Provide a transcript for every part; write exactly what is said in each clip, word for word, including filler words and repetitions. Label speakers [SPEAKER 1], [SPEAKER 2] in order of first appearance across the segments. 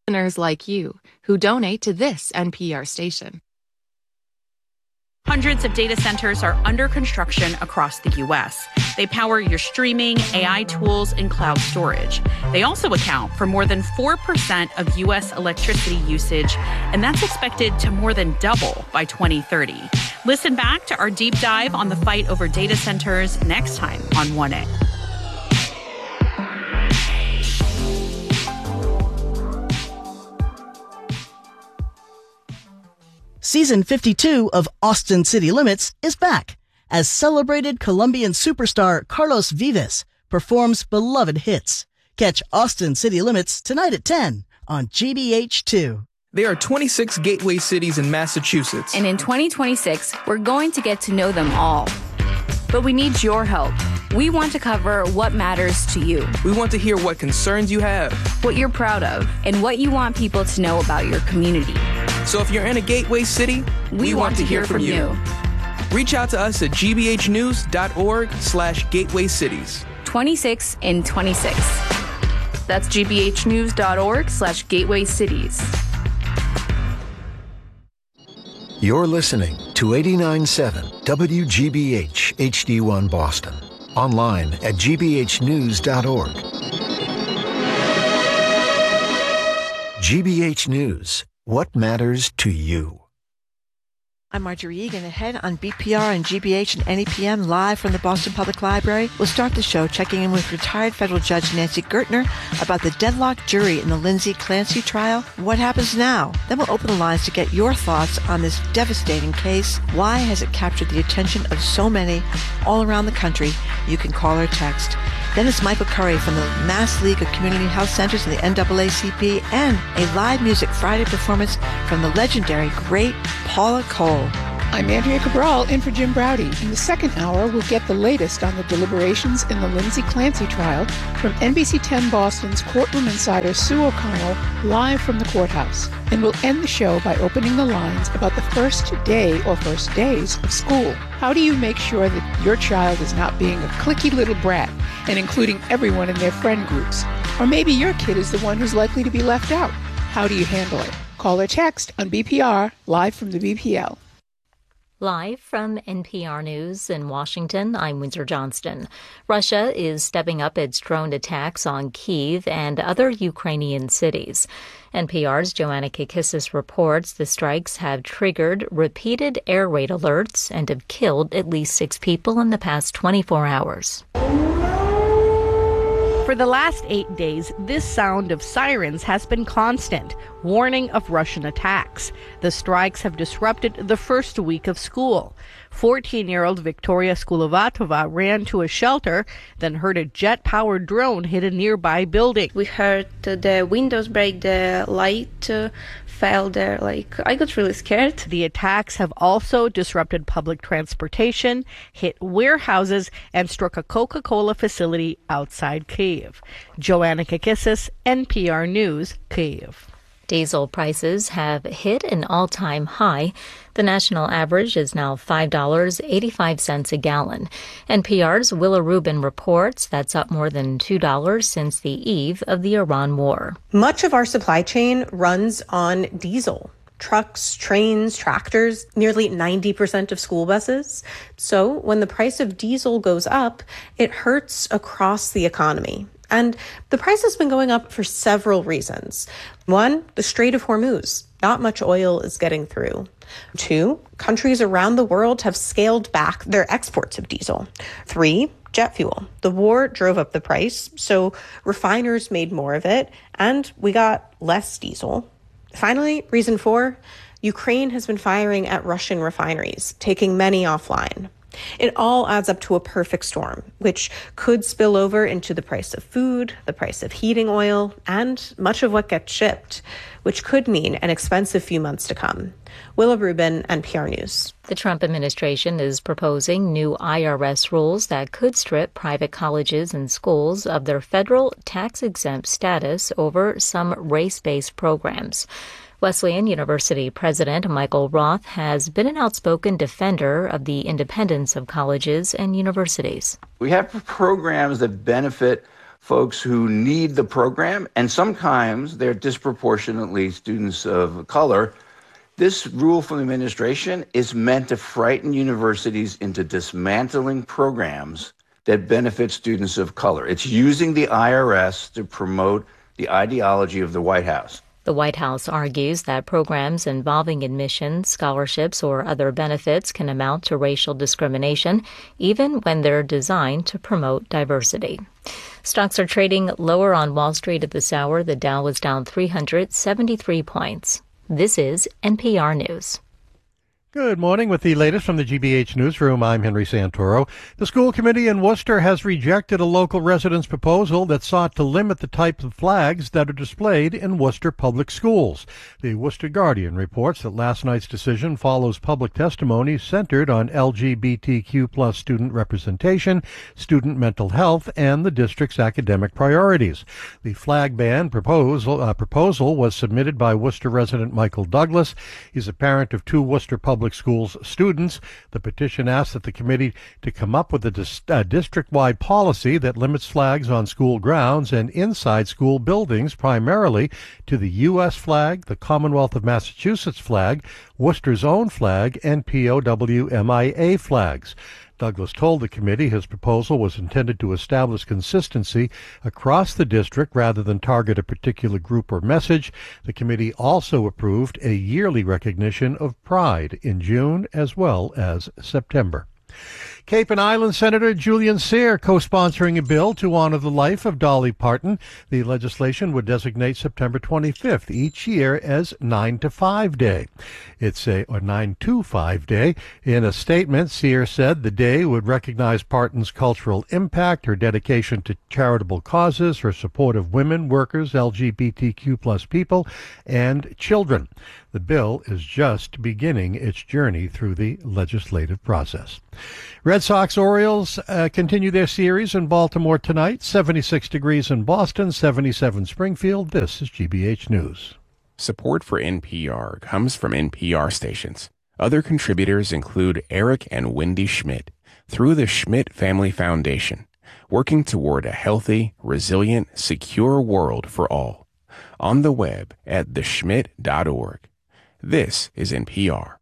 [SPEAKER 1] Listeners like you who donate to this N P R station.
[SPEAKER 2] Hundreds of data centers are under construction across the U S. They power your streaming, A I tools, and cloud storage. They also account for more than four percent of U S electricity usage, and that's expected to more than double by twenty thirty. Listen back to our deep dive on the fight over data centers next time on one A.
[SPEAKER 3] Season fifty-two of Austin City Limits is back as celebrated Colombian superstar Carlos Vives performs beloved hits. Catch Austin City Limits tonight at ten on G B H two.
[SPEAKER 4] There are twenty-six gateway cities in Massachusetts.
[SPEAKER 5] And in twenty twenty-six, we're going to get to know them all. But we need your help. We want to cover what matters to you.
[SPEAKER 4] We want to hear what concerns you have,
[SPEAKER 5] what you're proud of, and what you want people to know about your community.
[SPEAKER 4] So if you're in a gateway city,
[SPEAKER 5] we, we want, want to hear, hear from you. you.
[SPEAKER 4] Reach out to us at gbhnews.org slash gateway cities.
[SPEAKER 5] twenty-six in twenty-six.
[SPEAKER 6] That's gbhnews.org slash gateway cities.
[SPEAKER 7] You're listening to eighty-nine point seven W G B H H D one Boston. Online at g b h news dot org. G B H News. What matters to you?
[SPEAKER 8] I'm Marjorie Egan. Ahead on B P R and G B H and N E P M live from the Boston Public Library. We'll start the show checking in with retired federal judge Nancy Gertner about the deadlocked jury in the Lindsay Clancy trial. What happens now? Then we'll open the lines to get your thoughts on this devastating case. Why has it captured the attention of so many all around the country? You can call or text. Then it's Michael Curry from the Mass League of Community Health Centers and the N double A C P, and a live music Friday performance from the legendary great Paula Cole.
[SPEAKER 9] I'm Andrea Cabral, in for Jim Browdy. In the second hour, we'll get the latest on the deliberations in the Lindsay Clancy trial from N B C ten Boston's courtroom insider Sue O'Connell, live from the courthouse. And we'll end the show by opening the lines about the first day or first days of school. How do you make sure that your child is not being a cliquey little brat and including everyone in their friend groups? Or maybe your kid is the one who's likely to be left out. How do you handle it? Call or text on B P R, live from the B P L.
[SPEAKER 10] Live from N P R News in Washington, I'm Windsor Johnston. Russia is stepping up its drone attacks on Kyiv and other Ukrainian cities. N P R's Joanna Kakissis reports the strikes have triggered repeated air raid alerts and have killed at least six people in the past twenty-four hours.
[SPEAKER 11] For the last eight days, this sound of sirens has been constant, warning of Russian attacks. The strikes have disrupted the first week of school. fourteen-year-old Victoria Skulovatova ran to a shelter, then heard a jet-powered drone hit a nearby building.
[SPEAKER 12] We heard uh, the windows break, the light uh, fell there. Like, I got really scared.
[SPEAKER 11] The attacks have also disrupted public transportation, hit warehouses, and struck a Coca-Cola facility outside Kyiv. Joanna Kakissis, N P R News, Kyiv.
[SPEAKER 10] Diesel prices have hit an all-time high. The national average is now five dollars and eighty-five cents a gallon. N P R's Willa Rubin reports that's up more than two dollars since the eve of the Iran war.
[SPEAKER 13] Much of our supply chain runs on diesel. Trucks, trains, tractors, nearly ninety percent of school buses. So when the price of diesel goes up, it hurts across the economy. And the price has been going up for several reasons. One, the Strait of Hormuz. Not much oil is getting through. Two, countries around the world have scaled back their exports of diesel. Three, jet fuel. The war drove up the price, so refiners made more of it, and we got less diesel. Finally, reason four, Ukraine has been firing at Russian refineries, taking many offline. It all adds up to a perfect storm, which could spill over into the price of food, the price of heating oil, and much of what gets shipped, which could mean an expensive few months to come. Willa Rubin, N P R News.
[SPEAKER 10] The Trump administration is proposing new I R S rules that could strip private colleges and schools of their federal tax-exempt status over some race-based programs. Wesleyan University President Michael Roth has been an outspoken defender of the independence of colleges and universities.
[SPEAKER 14] We have programs that benefit folks who need the program, and sometimes they're disproportionately students of color. This rule from the administration is meant to frighten universities into dismantling programs that benefit students of color. It's using the I R S to promote the ideology of the White House.
[SPEAKER 10] The White House argues that programs involving admissions, scholarships, or other benefits can amount to racial discrimination, even when they're designed to promote diversity. Stocks are trading lower on Wall Street at this hour. The Dow was down three hundred seventy-three points. This is N P R News.
[SPEAKER 15] Good morning. With the latest from the G B H Newsroom, I'm Henry Santoro. The school committee in Worcester has rejected a local resident's proposal that sought to limit the type of flags that are displayed in Worcester public schools. The Worcester Guardian reports that last night's decision follows public testimony centered on L G B T Q plus student representation, student mental health, and the district's academic priorities. The flag ban proposal, uh, proposal was submitted by Worcester resident Michael Douglas. He's a parent of two Worcester public Public schools students. The petition asks that the committee to come up with a dis- uh, district-wide policy that limits flags on school grounds and inside school buildings primarily to the U S flag, the Commonwealth of Massachusetts flag, Worcester's own flag, and P O W M I A flags. Douglas told the committee his proposal was intended to establish consistency across the district rather than target a particular group or message. The committee also approved a yearly recognition of Pride in June as well as September. Cape and Island Senator Julian Cyr co-sponsoring a bill to honor the life of Dolly Parton. The legislation would designate September twenty-fifth each year as nine to five Day. It's a or nine to five Day. In a statement, Cyr said the day would recognize Parton's cultural impact, her dedication to charitable causes, her support of women, workers, L G B T Q plus people, and children. The bill is just beginning its journey through the legislative process. Red Sox Orioles uh, continue their series in Baltimore tonight. seventy-six degrees in Boston, seventy-seven Springfield. This is G B H News.
[SPEAKER 16] Support for N P R comes from N P R stations. Other contributors include Eric and Wendy Schmidt through the Schmidt Family Foundation, working toward a healthy, resilient, secure world for all. On the web at the schmidt dot org. This is N P R.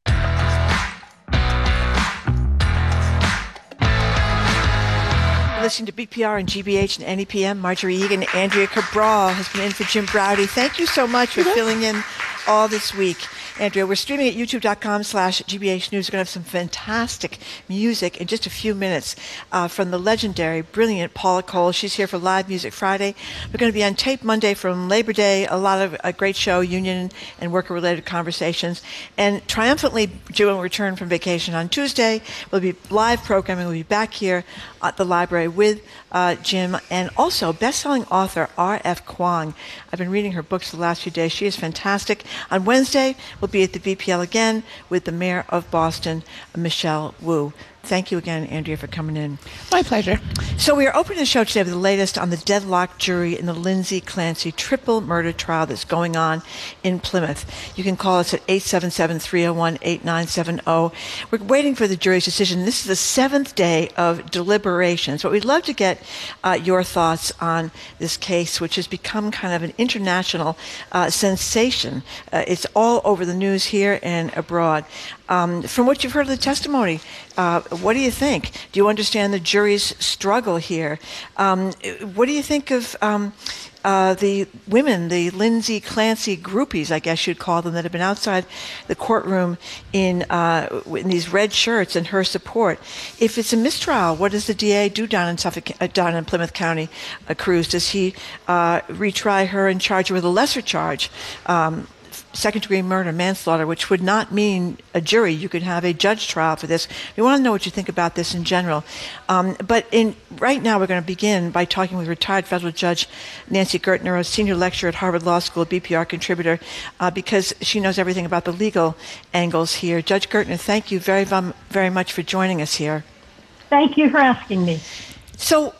[SPEAKER 8] Listening to B P R and G B H and N E P M, Marjorie Egan, Andrea Cabral has been in for Jim Browdy. Thank you so much for filling in all this week. Andrea, we're streaming at youtube.com slash GBH News. We're going to have some fantastic music in just a few minutes uh, from the legendary, brilliant Paula Cole. She's here for Live Music Friday. We're going to be on tape Monday from Labor Day. A lot of a great show, union and worker-related conversations. And triumphantly, Jim will return from vacation on Tuesday. We'll be live programming. We'll be back here at the library with uh, Jim and also best-selling author R F Kuang. I've been reading her books the last few days. She is fantastic. On Wednesday, we'll be at the B P L again with the mayor of Boston, Michelle Wu. Thank you again, Andrea, for coming in.
[SPEAKER 9] My pleasure.
[SPEAKER 8] So we are opening the show today with the latest on the deadlocked jury in the Lindsay Clancy triple murder trial that's going on in Plymouth. You can call us at eight seven seven, three oh one, eight nine seven oh. We're waiting for the jury's decision. This is the seventh day of deliberations, but we'd love to get uh, your thoughts on this case, which has become kind of an international uh, sensation. Uh, it's all over the news here and abroad. Um, from what you've heard of the testimony, uh, what do you think? Do you understand the jury's struggle here? Um, what do you think of um, uh, the women, the Lindsay Clancy groupies, I guess you'd call them, that have been outside the courtroom in, uh, in these red shirts in her support? If it's a mistrial, what does the D A do down in Suffolk, uh, down in Plymouth County, uh, Cruz? Does he uh, retry her and charge her with a lesser charge? Um, second-degree murder, manslaughter, which would not mean a jury. You could have a judge trial for this. We want to know what you think about this in general. Um, but in right now, we're going to begin by talking with retired federal judge Nancy Gertner, a senior lecturer at Harvard Law School, B P R contributor, uh, because she knows everything about the legal angles here. Judge Gertner, thank you very, very much for joining us here.
[SPEAKER 17] Thank you for asking me.
[SPEAKER 8] So,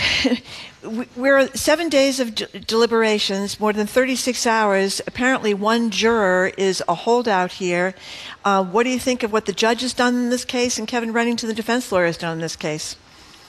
[SPEAKER 8] we're seven days of d- deliberations, more than thirty-six hours. Apparently one juror is a holdout here. Uh, what do you think of what the judge has done in this case and Kevin Reddington, the defense lawyer, has done in this case?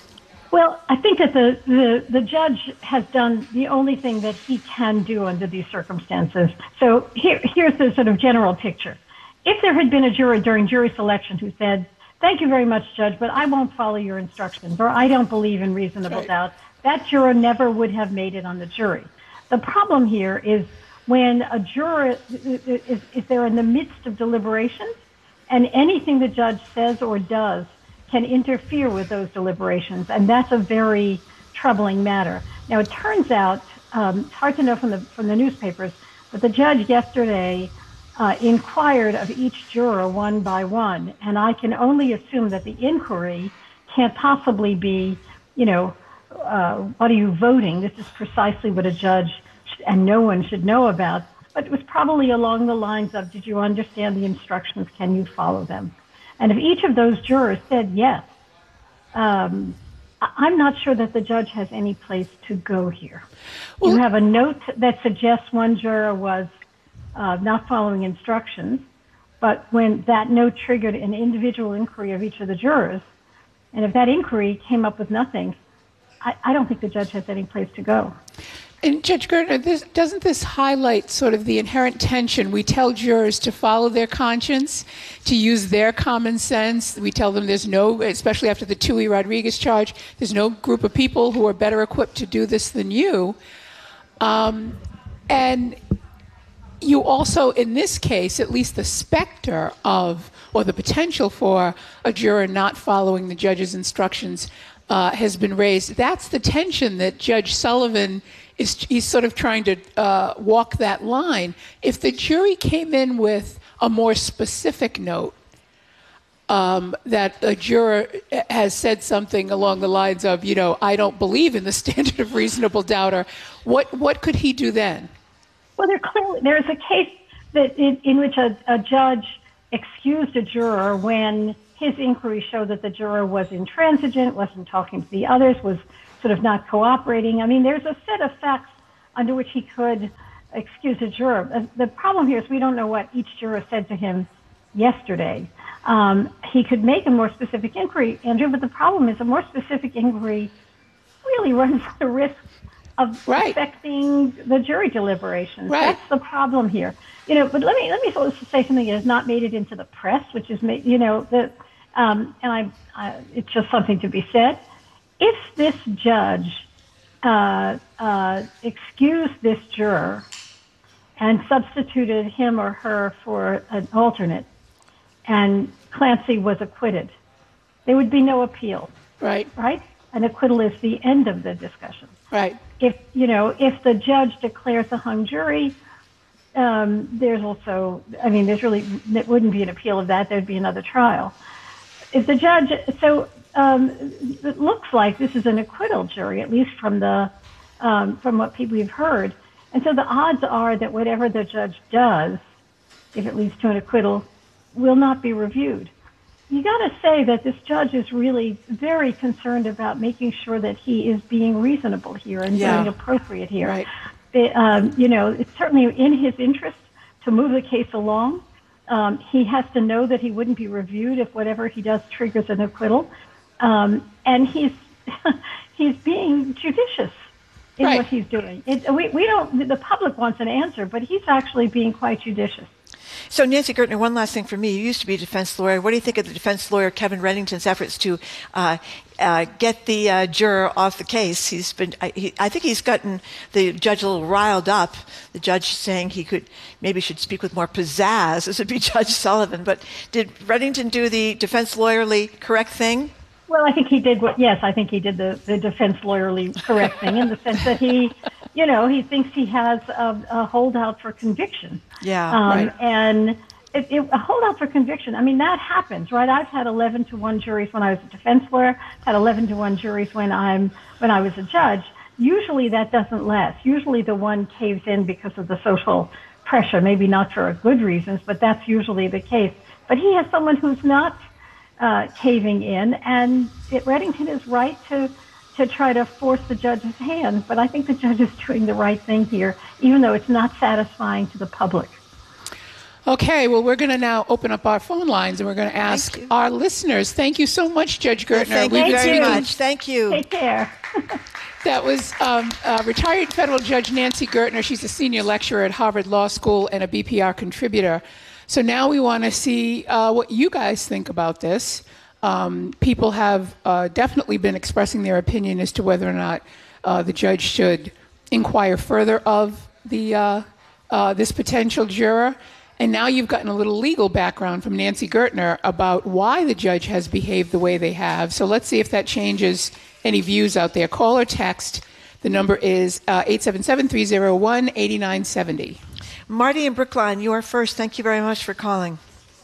[SPEAKER 17] Well, I think that the, the, the judge has done the only thing that he can do under these circumstances. So here, here's the sort of general picture. If there had been a juror during jury selection who said, thank you very much, Judge, but I won't follow your instructions, or I don't believe in reasonable right. doubt, that juror never would have made it on the jury. The problem here is when a juror is, is there in the midst of deliberations, and anything the judge says or does can interfere with those deliberations, and that's a very troubling matter. Now, it turns out, um, it's hard to know from the from the newspapers, but the judge yesterday uh, inquired of each juror one by one, and I can only assume that the inquiry can't possibly be, you know, uh, what are you voting? This is precisely what a judge sh- and no one should know about, but it was probably along the lines of, did you understand the instructions? Can you follow them? And if each of those jurors said yes, um, I'm not sure that the judge has any place to go here. Well, you have a note that suggests one juror was uh, not following instructions, but when that note triggered an individual inquiry of each of the jurors, and if that inquiry came up with nothing, I, I don't think the judge has any place to go.
[SPEAKER 9] And Judge Gertner, this, doesn't this highlight sort of the inherent tension? We tell jurors to follow their conscience, to use their common sense. We tell them there's no, especially after the Tui Rodriguez charge, there's no group of people who are better equipped to do this than you. Um, and you also, in this case, at least the specter of, or the potential for a juror not following the judge's instructions uh, has been raised. That's the tension that Judge Sullivan is, he's sort of trying to uh, walk that line. If the jury came in with a more specific note, um, that a juror has said something along the lines of, you know, I don't believe in the standard of reasonable doubt, or what, what could he do then?
[SPEAKER 17] Well, there clearly, there's a case that in, in which a, a judge excused a juror when his inquiry showed that the juror was intransigent, wasn't talking to the others, was sort of not cooperating. I mean, there's a set of facts under which he could excuse a juror. The problem here is we don't know what each juror said to him yesterday. Um, he could make a more specific inquiry, Andrew, but the problem is a more specific inquiry really runs the risk of right. affecting the jury deliberations. Right. That's the problem here. You know, but let me let me say something that has not made it into the press, which is, you know, the um, and I, I it's just something to be said. If this judge uh, uh, excused this juror and substituted him or her for an alternate, and Clancy was acquitted, there would be no appeal.
[SPEAKER 9] Right.
[SPEAKER 17] Right? An acquittal is the end of the discussion.
[SPEAKER 9] Right.
[SPEAKER 17] If, you know, if the judge declares a hung jury, um, there's also, I mean, there's really, it wouldn't be an appeal of that. There'd be another trial. If the judge, so um, it looks like this is an acquittal jury, at least from the, um, from what people have heard. And so the odds are that whatever the judge does, if it leads to an acquittal, will not be reviewed. You got to say that this judge is really very concerned about making sure that he is being reasonable here and yeah. being appropriate here.
[SPEAKER 9] Right.
[SPEAKER 17] It, um, you know, it's certainly in his interest to move the case along. Um, he has to know that he wouldn't be reviewed if whatever he does triggers an acquittal. Um, and he's he's being judicious in right. what he's doing. It, we, we don't, the public wants an answer, but he's actually being quite judicious.
[SPEAKER 8] So, Nancy Gertner, one last thing for me. You used to be a defense lawyer. What do you think of the defense lawyer Kevin Reddington's efforts to uh, uh, get the uh, juror off the case? He's been, I, he, I think he's gotten the judge a little riled up. The judge saying he could maybe should speak with more pizzazz. This would be Judge Sullivan. But did Reddington do the defense lawyerly correct thing?
[SPEAKER 17] Well, I think he did what, yes, I think he did the, the defense lawyerly correct thing in the sense that he, you know, he thinks he has a, a holdout for conviction.
[SPEAKER 8] Yeah,
[SPEAKER 17] um,
[SPEAKER 8] right.
[SPEAKER 17] And it, it, a holdout for conviction, I mean, that happens, right? I've had eleven to one juries when I was a defense lawyer, had eleven to one juries when I'm, when I was a judge. Usually that doesn't last. Usually the one caves in because of the social pressure, maybe not for good reasons, but that's usually the case. But he has someone who's not Uh, caving in, and it, Reddington is right to to try to force the judge's hand, but I think the judge is doing the right thing here, even though it's not satisfying to the public.
[SPEAKER 9] Okay, well, we're going to now open up our phone lines, and we're going to ask our listeners. Thank you so much, Judge Gertner.
[SPEAKER 8] Thank you very much. Thank you.
[SPEAKER 17] Take care.
[SPEAKER 9] That was um, uh, retired federal judge Nancy Gertner. She's a senior lecturer at Harvard Law School and a B P R contributor. So now we want to see uh, what you guys think about this. Um, people have uh, definitely been expressing their opinion as to whether or not uh, the judge should inquire further of the uh, uh, this potential juror. And now you've gotten a little legal background from Nancy Gertner about why the judge has behaved the way they have. So let's see if that changes any views out there. Call or text. The number is uh, eight seven seven, three oh one, eight nine seven oh.
[SPEAKER 8] Marty in Brookline, you are first. Thank you very much for calling.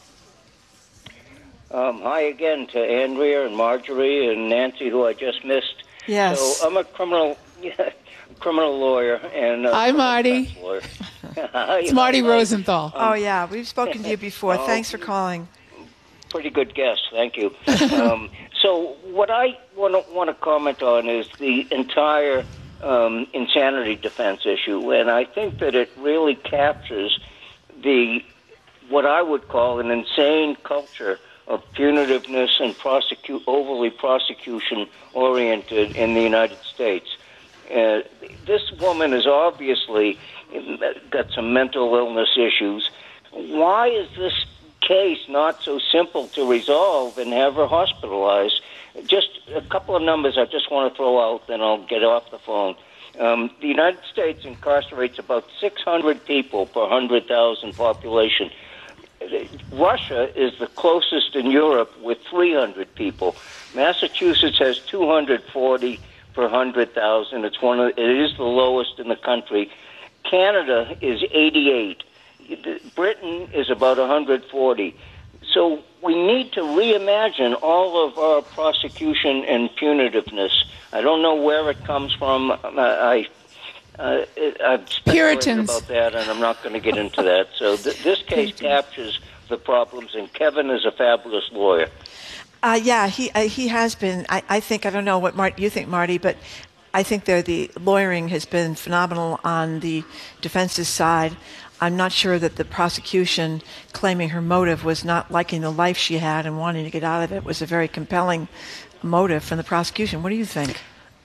[SPEAKER 18] Um, hi again to Andrea and Marjorie and Nancy, who I just missed.
[SPEAKER 8] Yes.
[SPEAKER 18] So I'm a criminal yeah, criminal lawyer. and uh,
[SPEAKER 9] Hi, Marty.
[SPEAKER 18] Lawyer.
[SPEAKER 9] It's Marty Rosenthal.
[SPEAKER 8] Oh, yeah. We've spoken to you before.
[SPEAKER 18] Oh,
[SPEAKER 8] Thanks for calling.
[SPEAKER 18] Pretty good guess. Thank you. um, so what I want to want to comment on is the entire um, insanity defense issue, and I think that it really captures the what I would call an insane culture of punitiveness and prosecute overly prosecution oriented in the United States. Uh, this woman is obviously got some mental illness issues. Why is this case not so simple to resolve and have her hospitalized? Just a couple of numbers I just want to throw out, then I'll get off the phone. Um, the United States incarcerates about six hundred people per one hundred thousand population. Russia is the closest in Europe with three hundred people. Massachusetts has two hundred forty per one hundred thousand. It's one of, it is the lowest in the country. Canada is eighty-eight. Britain is about one hundred forty. So we need to reimagine all of our prosecution and punitiveness. I don't know where it comes from. I, uh, I've speculated about that, and I'm not going to get into that. So th- this case captures the problems, and Kevin is a fabulous lawyer.
[SPEAKER 8] Uh, yeah, he uh, he has been. I, I think, I don't know what Mart, you think, Marty, but I think there the lawyering has been phenomenal on the defense's side. I'm not sure that the prosecution claiming her motive was not liking the life she had and wanting to get out of it was a very compelling motive from the prosecution. What do you think?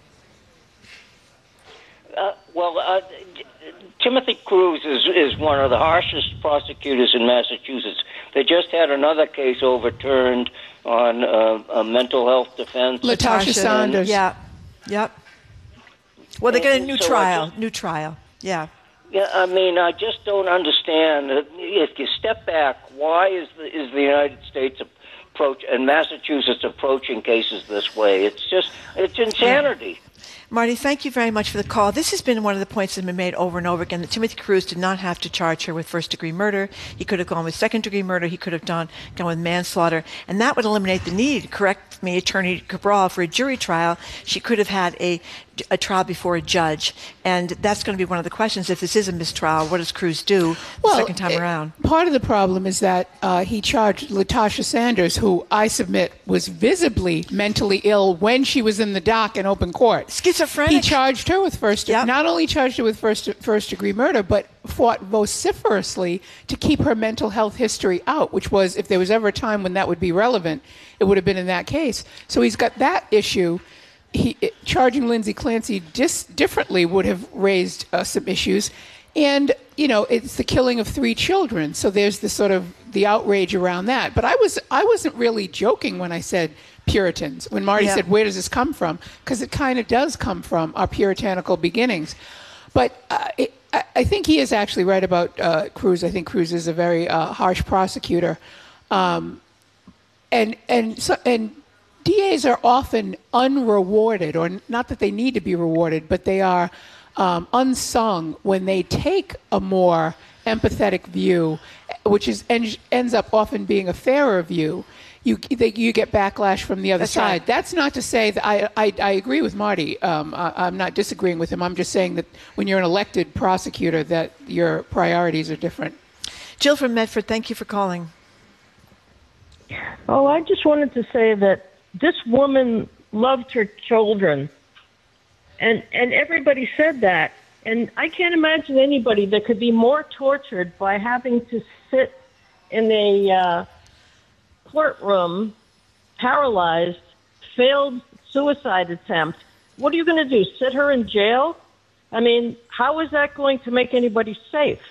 [SPEAKER 18] Uh, well, uh, Timothy Cruz is, is one of the harshest prosecutors in Massachusetts. They just had another case overturned on uh, a mental health defense.
[SPEAKER 9] Latasha Saunders.
[SPEAKER 8] Yeah. Yep. Well, they got a new
[SPEAKER 18] so
[SPEAKER 8] trial.
[SPEAKER 18] just,
[SPEAKER 8] new trial. Yeah.
[SPEAKER 18] Yeah, I mean, I just don't understand. If you step back, why is the, is the United States approach and Massachusetts approaching cases this way? It's just, it's insanity.
[SPEAKER 8] Marty, thank you very much for the call. This has been one of the points that have been made over and over again, that Timothy Cruz did not have to charge her with first-degree murder. He could have gone with second-degree murder. He could have done, gone with manslaughter. And that would eliminate the need, correct me, Attorney Cabral, for a jury trial. She could have had a, a trial before a judge. And that's going to be one of the questions. If this is a mistrial, what does Cruz do
[SPEAKER 9] well,
[SPEAKER 8] the second time
[SPEAKER 9] it,
[SPEAKER 8] around?
[SPEAKER 9] Part of the problem is that uh, he charged Latasha Sanders, who I submit was visibly mentally ill when she was in the dock in open court.
[SPEAKER 8] Schizophrenic.
[SPEAKER 9] He charged her with first,
[SPEAKER 8] yep.
[SPEAKER 9] not only charged her with first first degree murder, but fought vociferously to keep her mental health history out, which was, if there was ever a time when that would be relevant, it would have been in that case. So he's got that issue. He, it, charging Lindsay Clancy dis, differently would have raised uh, some issues. And, you know, it's the killing of three children. So there's the sort of the outrage around that. But I, was, I wasn't really joking when I said Puritans, when Marty
[SPEAKER 8] yeah.
[SPEAKER 9] said, where does this come from? Because it kind of does come from our puritanical beginnings. But uh, it, I, I think he is actually right about uh, Cruz. I think Cruz is a very uh, harsh prosecutor. Um, and, and, so, and D As are often unrewarded, or not that they need to be rewarded, but they are um, unsung when they take a more empathetic view, which is en- ends up often being a fairer view. You they, you get backlash from the other
[SPEAKER 8] That's
[SPEAKER 9] side.
[SPEAKER 8] right.
[SPEAKER 9] That's not to say that I I, I agree with Marty. Um, I, I'm not disagreeing with him. I'm just saying that when you're an elected prosecutor, that your priorities are different.
[SPEAKER 8] Jill from Medford, thank you for calling.
[SPEAKER 19] Oh, I just wanted to say that this woman loved her children, and and everybody said that. And I can't imagine anybody that could be more tortured by having to sit in a uh, courtroom, paralyzed, failed suicide attempt, what are you going to do? Sit her in jail? I mean, how is that going to make anybody safe?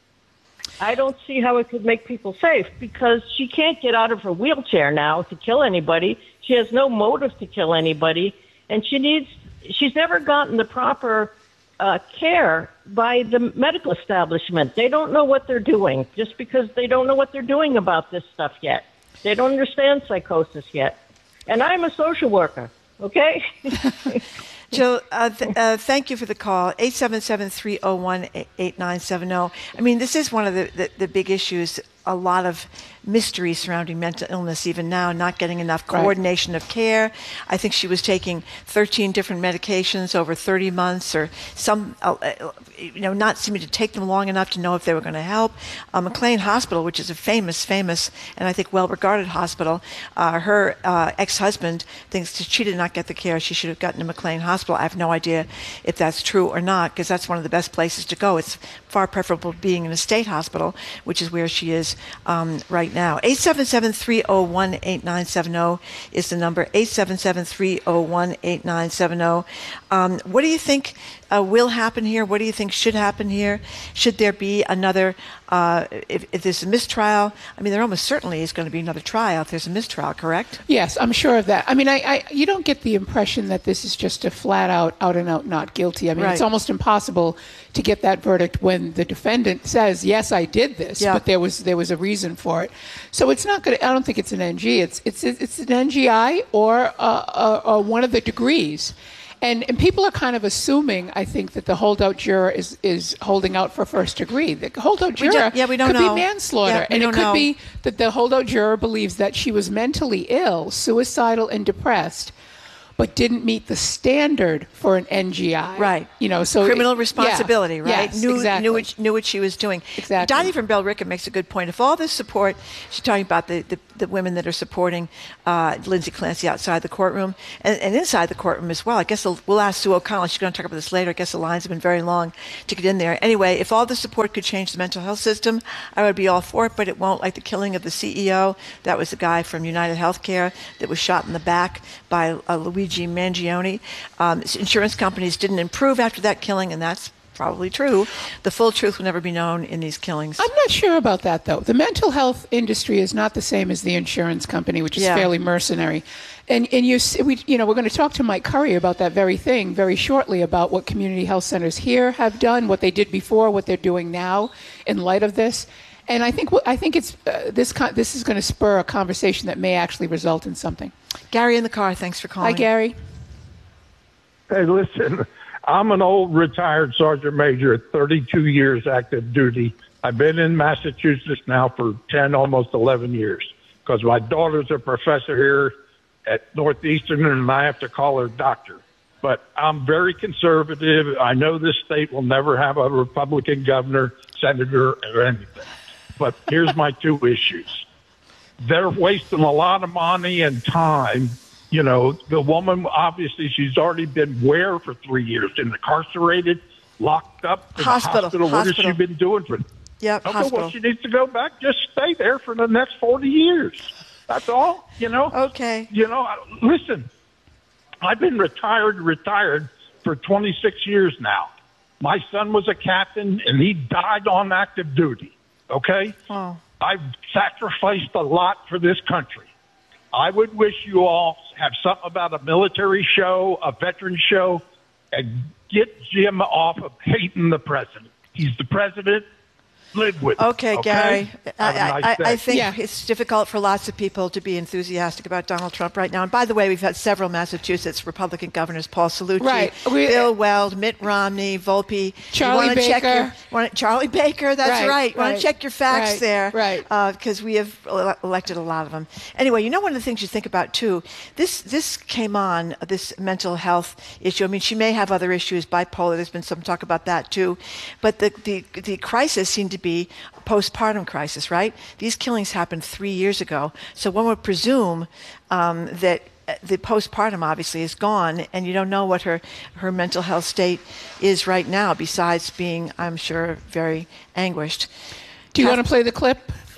[SPEAKER 19] I don't see how it could make people safe because she can't get out of her wheelchair now to kill anybody. She has no motive to kill anybody, and she needs. She's never gotten the proper uh, care by the medical establishment. They don't know what they're doing just because they don't know what they're doing about this stuff yet. They don't understand psychosis yet. And I'm a social worker, okay?
[SPEAKER 8] Jill, uh, th- uh, thank you for the call. eight seven seven, three oh one, eight nine seven oh. I mean, this is one of the, the, the big issues. A lot of mystery surrounding mental illness even now, not getting enough coordination right. of care. I think she was taking thirteen different medications over thirty months or some, uh, you know, not seeming to take them long enough to know if they were going to help. Uh, McLean Hospital, which is a famous, famous, and I think well-regarded hospital, uh, her uh, ex-husband thinks that she did not get the care she should have gotten in McLean Hospital. I have no idea if that's true or not, because that's one of the best places to go. It's far preferable to being in a state hospital, which is where she is um, right now. eight seven seven, three oh one, eight nine seven oh is the number, eight seven seven, three oh one, eight nine seven oh. Um, what do you think uh, will happen here? What do you think should happen here? Should there be another, uh, if, if there's a mistrial? I mean, there almost certainly is going to be another trial if there's a mistrial, correct?
[SPEAKER 9] Yes, I'm sure of that. I mean, I, I you don't get the impression that this is just a flat out, out and out not guilty. I mean, right. It's almost impossible to get that verdict when the defendant says, yes, I did this, yeah. but there was there was a reason for it. So it's not going to, I don't think it's an N G. It's it's it's an N G I or, uh, uh, or one of the degrees. And, and people are kind of assuming, I think, that the holdout juror is, is holding out for first degree. The holdout juror
[SPEAKER 8] we yeah, we don't
[SPEAKER 9] could
[SPEAKER 8] know.
[SPEAKER 9] be manslaughter.
[SPEAKER 8] Yeah,
[SPEAKER 9] and it could
[SPEAKER 8] know.
[SPEAKER 9] be that the holdout juror believes that she was mentally ill, suicidal, and depressed, but didn't meet the standard for an N G I.
[SPEAKER 8] Right.
[SPEAKER 9] You know, so
[SPEAKER 8] criminal
[SPEAKER 9] it,
[SPEAKER 8] responsibility,
[SPEAKER 9] yeah.
[SPEAKER 8] right?
[SPEAKER 9] Yes,
[SPEAKER 8] knew,
[SPEAKER 9] exactly.
[SPEAKER 8] knew, what, knew what she was doing.
[SPEAKER 9] Exactly.
[SPEAKER 8] Donnie from Bellrica makes a good point. If all this support, she's talking about the, the, the women that are supporting uh, Lindsay Clancy outside the courtroom and, and inside the courtroom as well. I guess we'll ask Sue O'Connell. She's going to talk about this later. I guess the lines have been very long to get in there. Anyway, if all the support could change the mental health system, I would be all for it, but it won't. Like the killing of the C E O, that was the guy from United Healthcare that was shot in the back by uh, Luigi Mangione. Um, insurance companies didn't improve after that killing, and that's probably true. The full truth will never be known in these killings.
[SPEAKER 9] I'm not sure about that, though. The mental health industry is not the same as the insurance company, which is
[SPEAKER 8] yeah.
[SPEAKER 9] fairly mercenary. And and you we you know we're going to talk to Mike Curry about that very thing very shortly, about what community health centers here have done, what they did before, what they're doing now in light of this. And I think I think it's uh, this con- this is going to spur a conversation that may actually result in something.
[SPEAKER 8] Gary in the car, thanks for calling.
[SPEAKER 9] Hi, Gary.
[SPEAKER 20] Hey, listen, I'm an old retired sergeant major at thirty-two years active duty. I've been in Massachusetts now for ten, almost eleven years, because my daughter's a professor here at Northeastern, and I have to call her doctor. But I'm very conservative. I know this state will never have a Republican governor, senator, or anything. But here's my two issues. They're wasting a lot of money and time. You know, the woman, obviously, she's already been where for three years? Incarcerated, locked up in
[SPEAKER 8] hospital.
[SPEAKER 20] the hospital. What
[SPEAKER 8] hospital.
[SPEAKER 20] has she been doing for?
[SPEAKER 8] Yep,
[SPEAKER 20] okay,
[SPEAKER 8] hospital.
[SPEAKER 20] well, she needs to go back. Just stay there for the next forty years. That's all, you know?
[SPEAKER 8] Okay.
[SPEAKER 20] You know, listen, I've been retired, retired for twenty-six years now. My son was a captain, and he died on active duty, okay?
[SPEAKER 8] Oh.
[SPEAKER 20] I've sacrificed a lot for this country. I would wish you all have something about a military show, a veteran show, and get Jim off of hating the president. He's the president. Live with it.
[SPEAKER 8] Okay,
[SPEAKER 20] okay?
[SPEAKER 8] Gary. I,
[SPEAKER 20] nice
[SPEAKER 8] I, I think
[SPEAKER 9] yeah.
[SPEAKER 8] it's difficult for lots of people to be enthusiastic about Donald Trump right now. And by the way, we've had several Massachusetts Republican governors, Paul Cellucci,
[SPEAKER 9] right. we,
[SPEAKER 8] Bill Weld, Mitt Romney, Volpe.
[SPEAKER 9] Charlie
[SPEAKER 8] you
[SPEAKER 9] Baker.
[SPEAKER 8] Check your, want, Charlie Baker, that's
[SPEAKER 9] right.
[SPEAKER 8] right. You
[SPEAKER 9] right.
[SPEAKER 8] want to check your facts
[SPEAKER 9] right.
[SPEAKER 8] there.
[SPEAKER 9] Right.
[SPEAKER 8] Because uh, we have elected a lot of them. Anyway, you know one of the things you think about, too, this, this came on, this mental health issue. I mean, she may have other issues, bipolar. There's been some talk about that, too. But the, the, the crisis seemed to be postpartum crisis, right? These killings happened three years ago. So one would presume um, that the postpartum obviously is gone, and you don't know what her, her mental health state is right now, besides being, I'm sure, very anguished.
[SPEAKER 9] Do you Kath- want to play the clip?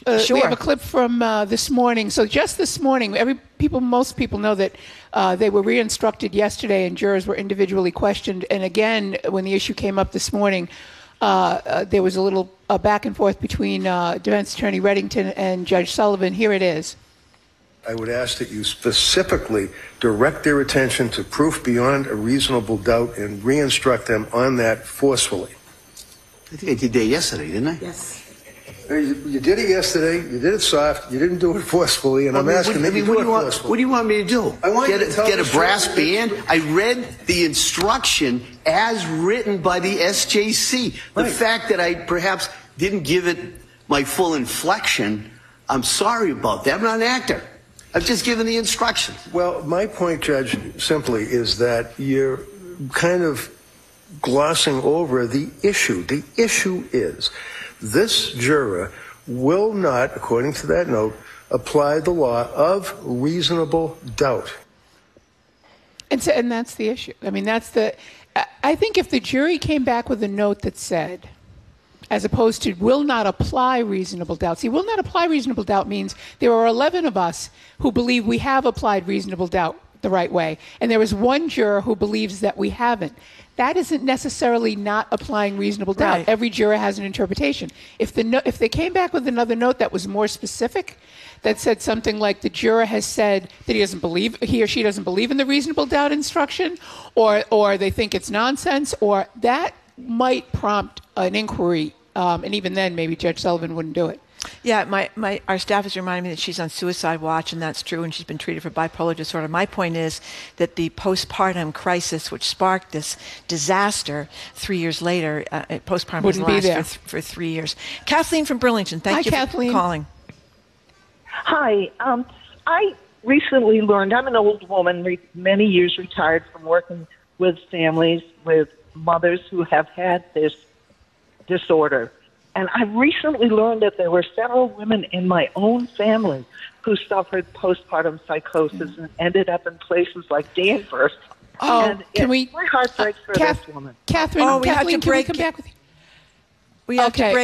[SPEAKER 9] uh,
[SPEAKER 8] Sure.
[SPEAKER 9] we have a clip from uh, this morning. So just this morning, every people, most people know that uh, they were re-instructed yesterday, and jurors were individually questioned. And again, when the issue came up this morning, uh, uh, there was a little uh, back and forth between uh, Defense Attorney Reddington and Judge Sullivan. Here it is.
[SPEAKER 21] I would ask that you specifically direct their attention to proof beyond a reasonable doubt and re-instruct them on that forcefully.
[SPEAKER 22] I think I did that yesterday, didn't I?
[SPEAKER 21] Yes. You, you did it yesterday. You did it soft. You didn't do it forcefully, and
[SPEAKER 22] Well,
[SPEAKER 21] I'm
[SPEAKER 22] I mean,
[SPEAKER 21] asking
[SPEAKER 22] what,
[SPEAKER 21] that
[SPEAKER 22] I mean,
[SPEAKER 21] you do
[SPEAKER 22] what
[SPEAKER 21] it
[SPEAKER 22] do you want,
[SPEAKER 21] forcefully.
[SPEAKER 22] what do you want me to do?
[SPEAKER 21] I want
[SPEAKER 22] get
[SPEAKER 21] you to
[SPEAKER 22] a,
[SPEAKER 21] tell
[SPEAKER 22] get
[SPEAKER 21] the
[SPEAKER 22] a brass
[SPEAKER 21] jury that-
[SPEAKER 22] band. I read the instruction as written by the S J C. The
[SPEAKER 21] Right.
[SPEAKER 22] fact that I perhaps didn't give it my full inflection, I'm sorry about that. I'm not an actor. I've just given the instructions.
[SPEAKER 21] Well, my point, Judge, simply is that you're kind of glossing over the issue. The issue is this juror will not, according to that note, apply the law of reasonable doubt.
[SPEAKER 9] And so, and that's the issue. I mean, that's the. I- I think if the jury came back with a note that said, as opposed to will not apply reasonable doubt. See, will not apply reasonable doubt means there are eleven of us who believe we have applied reasonable doubt the right way, and there is one juror who believes that we haven't. That isn't necessarily not applying reasonable doubt.
[SPEAKER 8] Right.
[SPEAKER 9] Every juror has an interpretation. If the no, if they came back with another note that was more specific, that said something like the juror has said that he doesn't believe, he or she doesn't believe in the reasonable doubt instruction, or or they think it's nonsense, or that might prompt an inquiry, um, and even then, maybe Judge Sullivan wouldn't do it.
[SPEAKER 8] Yeah, my, my our staff is reminding me that she's on suicide watch, and that's true, and she's been treated for bipolar disorder. My point is that the postpartum crisis, which sparked this disaster three years later, uh, postpartum
[SPEAKER 9] Wouldn't be
[SPEAKER 8] doesn't
[SPEAKER 9] there.
[SPEAKER 8] last for, th- for three years. Kathleen from Burlington, thank
[SPEAKER 9] Hi,
[SPEAKER 8] you
[SPEAKER 9] Kathleen.
[SPEAKER 8] for calling.
[SPEAKER 23] Hi. Um, I recently learned, I'm an old woman, re- many years retired from working with families, with mothers who have had this disorder. And I recently learned that there were several women in my own family who suffered postpartum psychosis and ended up in places like Danvers.
[SPEAKER 9] Oh,
[SPEAKER 23] and
[SPEAKER 9] can
[SPEAKER 23] it,
[SPEAKER 9] we-
[SPEAKER 23] my heart breaks for
[SPEAKER 9] Kath-
[SPEAKER 23] this woman.
[SPEAKER 9] Catherine,
[SPEAKER 8] Oh, we have
[SPEAKER 9] Kathleen,
[SPEAKER 8] to
[SPEAKER 9] can we
[SPEAKER 8] break
[SPEAKER 9] come
[SPEAKER 8] it.
[SPEAKER 9] back with you?
[SPEAKER 8] We have
[SPEAKER 9] Okay,
[SPEAKER 8] to break